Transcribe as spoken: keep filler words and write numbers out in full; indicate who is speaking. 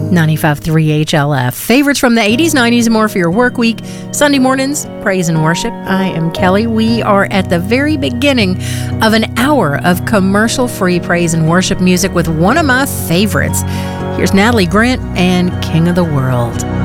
Speaker 1: ninety-five point three H L F. Favorites from the eighties, nineties, and more for your work week. Sunday mornings, praise and worship. I am Kelly. We are at the very beginning of an hour of commercial-free praise and worship music with one of my favorites. Here's Natalie Grant and King of the World.